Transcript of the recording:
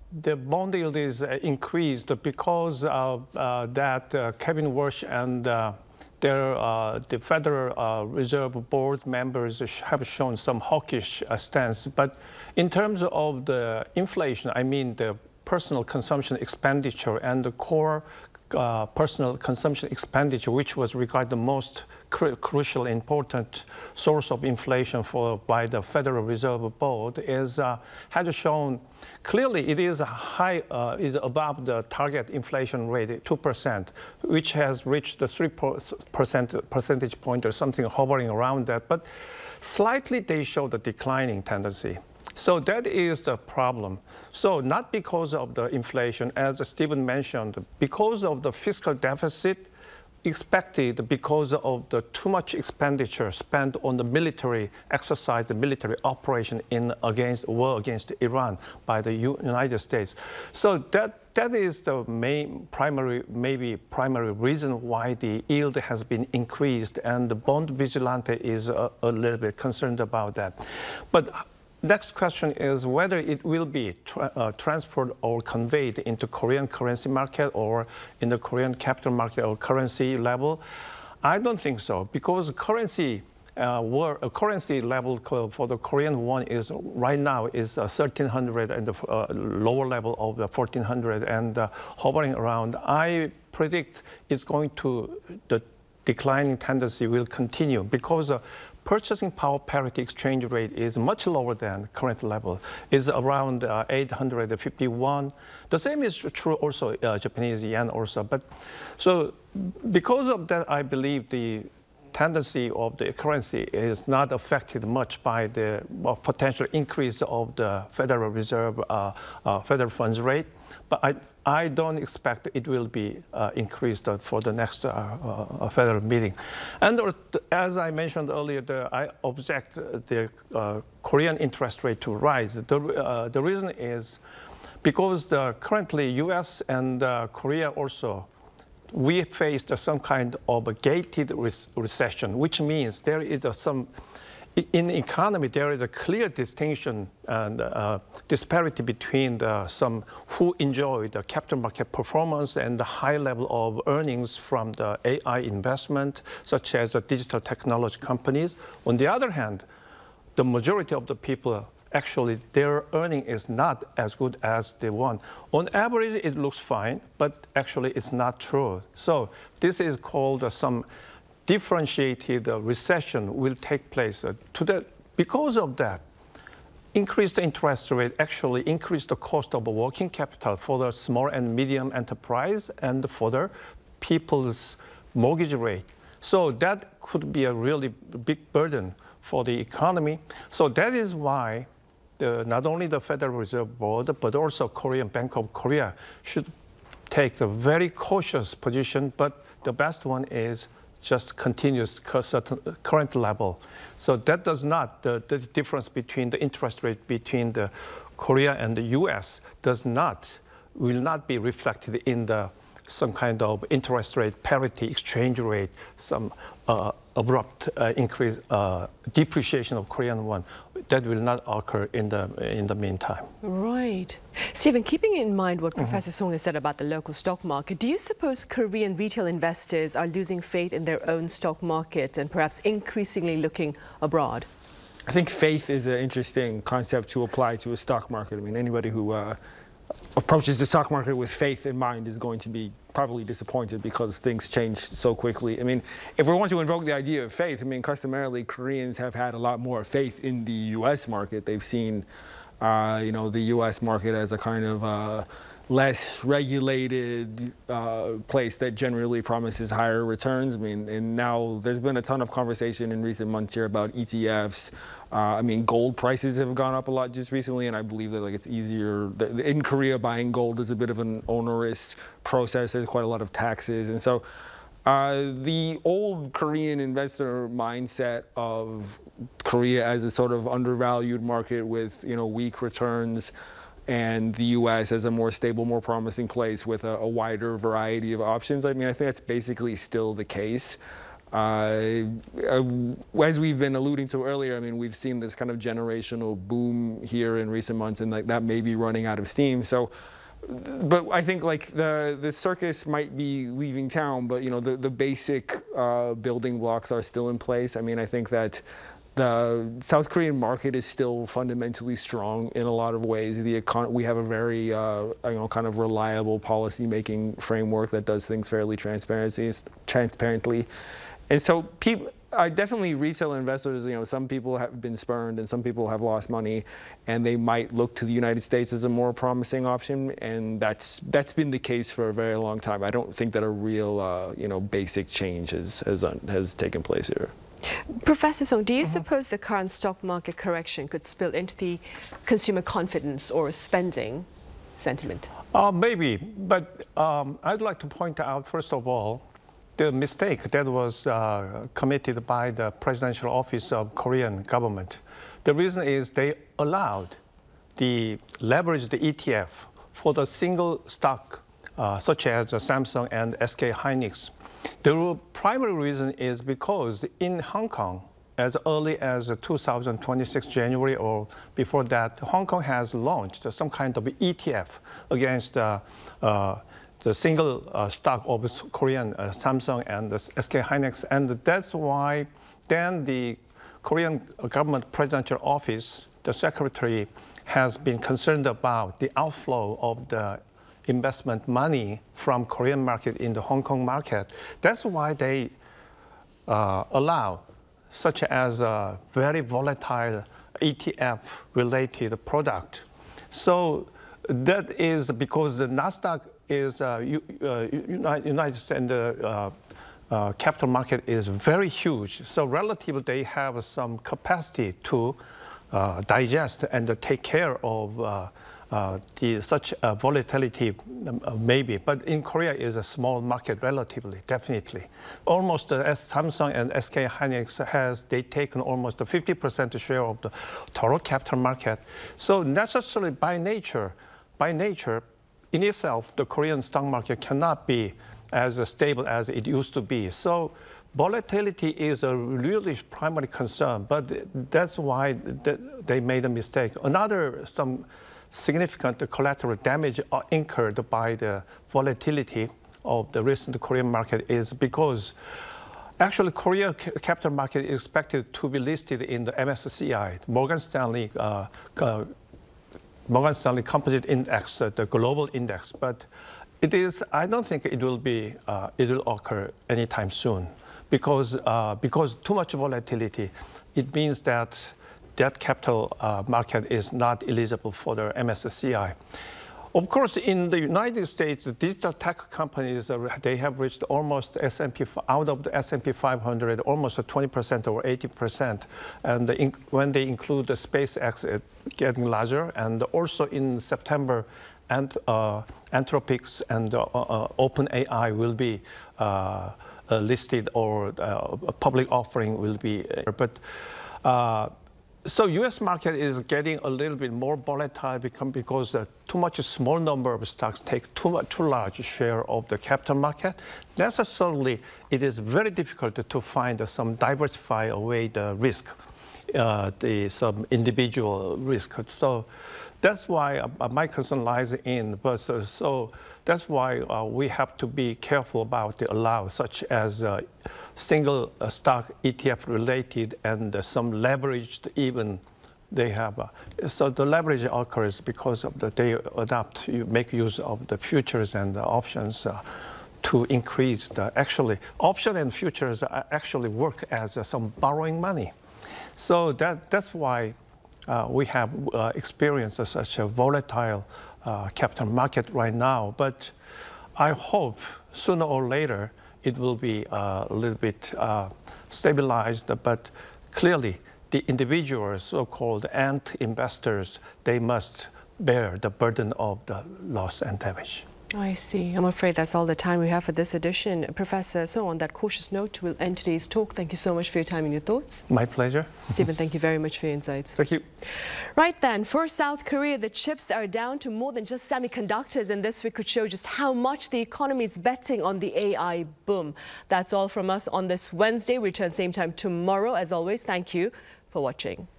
the bond yield is increased because of that Kevin Warsh and the Federal Reserve Board members have shown some hawkish stance. But in terms of the inflation, I mean the personal consumption expenditure and the core personal consumption expenditure, which was regarded the most crucial, important source of inflation by the Federal Reserve Board, has shown clearly it is is above the target inflation rate, 2%, which has reached the 3% point or something hovering around that. But slightly they show the declining tendency. So that is the problem. So not because of the inflation, as Stephen mentioned, because of the fiscal deficit expected because of the too much expenditure spent on the military exercise, the military operation war against Iran by the United States. So that is the primary reason why the yield has been increased, and the bond vigilante is a little bit concerned about that. But next question is whether it will be transferred or conveyed into Korean currency market or in the Korean capital market or currency level. I don't think so, because currency level for the Korean won is right now is 1,300 and the lower level of the 1,400 and hovering around. I predict the declining tendency will continue because purchasing power parity exchange rate is much lower than current level. It's around 851. The same is true also Japanese yen also. But so because of that, I believe the tendency of the currency is not affected much by the potential increase of the Federal Reserve federal funds rate. But I don't expect it will be increased for the next federal meeting. And as I mentioned earlier, I object the Korean interest rate to rise. The reason is because currently U.S. and Korea also, we faced some kind of a gated recession, which means there is in the economy, there is a clear distinction and disparity between some who enjoy the capital market performance and the high level of earnings from the AI investment, such as the digital technology companies. On the other hand, the majority of the people, actually, their earning is not as good as they want. On average, it looks fine, but actually it's not true. So this is called some differentiated recession will take place. Because of that, increased interest rate actually increased the cost of working capital for the small and medium enterprise and for the people's mortgage rate. So that could be a really big burden for the economy. So that is why not only the Federal Reserve Board, but also Korean Bank of Korea should take a very cautious position, but the best one is just continuous current level. So that does not, the difference between the interest rate between the Korea and the US will not be reflected in some kind of interest rate parity, exchange rate, some abrupt increase, depreciation of Korean won. That will not occur in the meantime. Right. Stephen, keeping in mind what Professor Song has said about the local stock market, do you suppose Korean retail investors are losing faith in their own stock market and perhaps increasingly looking abroad? I think faith is an interesting concept to apply to a stock market. I mean, anybody who approaches the stock market with faith in mind is going to be probably disappointed because things change so quickly. I mean, if we want to invoke the idea of faith, I mean, customarily Koreans have had a lot more faith in the U.S. market. They've seen, the U.S. market as a kind of less regulated place that generally promises higher returns. I mean, and now there's been a ton of conversation in recent months here about ETFs. I mean, gold prices have gone up a lot just recently, and I believe that it's easier. In Korea, buying gold is a bit of an onerous process. There's quite a lot of taxes. And so the old Korean investor mindset of Korea as a sort of undervalued market with, weak returns, and the U.S. as a more stable, more promising place with a wider variety of options. I mean, I think that's basically still the case. As we've been alluding to earlier, I mean, we've seen this kind of generational boom here in recent months, and like that may be running out of steam. So, but I think like the circus might be leaving town, but you know, the basic building blocks are still in place. I mean, I think that the South Korean market is still fundamentally strong in a lot of ways. We have a very you know, kind of reliable policy-making framework that does things fairly transparently. And so definitely retail investors, you know, some people have been spurned and some people have lost money, and they might look to the United States as a more promising option, and that's been the case for a very long time. I don't think that a real you know, basic change has taken place here. Professor Song, do you suppose the current stock market correction could spill into the consumer confidence or spending sentiment? Maybe, but I'd like to point out, first of all, the mistake that was committed by the presidential office of Korean government. The reason is they allowed the ETF for the single stock, such as Samsung and SK Hynix. The primary reason is because in Hong Kong, as early as 2026 January or before that, Hong Kong has launched some kind of ETF against the single stock of Korean Samsung and the SK Hynix, and that's why then the Korean government presidential office, the secretary, has been concerned about the outflow of the investment money from Korean market in the Hong Kong market. That's why they allow such as a very volatile ETF-related product. So that is because the Nasdaq is United States, and the capital market is very huge. So relatively, they have some capacity to digest and take care of such volatility, maybe. But in Korea is a small market relatively, definitely. Almost as Samsung and SK Hynix they taken almost a 50% share of the total capital market. So necessarily by nature, in itself, the Korean stock market cannot be as stable as it used to be. So volatility is a really primary concern, but that's why they made a mistake. Some significant collateral damage are incurred by the volatility of the recent Korean market is because actually Korea capital market is expected to be listed in the MSCI, Morgan Stanley Composite Index, the global index, but I don't think it will occur anytime soon because too much volatility, it means that capital market is not eligible for the MSCI. Of course, in the United States, the digital tech companies, they have reached almost out of the S&P 500, almost 20% or 80%. And when they include the SpaceX, it's getting larger. And also in September, Anthropic and OpenAI will be listed, or a public offering will be. So U.S. market is getting a little bit more volatile because too much small number of stocks take too large share of the capital market. Necessarily, it is very difficult to find some diversify away the risk, some individual risk. So that's why my concern lies in. So that's why we have to be careful about the allow, such as single stock ETF related and some leveraged even they have. So the leverage occurs because of they make use of the futures and the options to increase actually option and futures actually work as some borrowing money. So that's why we have experienced such a volatile capital market right now. But I hope sooner or later it will be a little bit stabilized. But clearly, the individuals, so-called ant investors, they must bear the burden of the loss and damage. I see. I'm afraid that's all the time we have for this edition. Professor, so on that cautious note, we'll end today's talk. Thank you so much for your time and your thoughts. My pleasure. Stephen, thank you very much for your insights. Thank you. Right then, for South Korea, the chips are down to more than just semiconductors, and this week could show just how much the economy is betting on the AI boom. That's all from us on this Wednesday. We return same time tomorrow. As always, thank you for watching.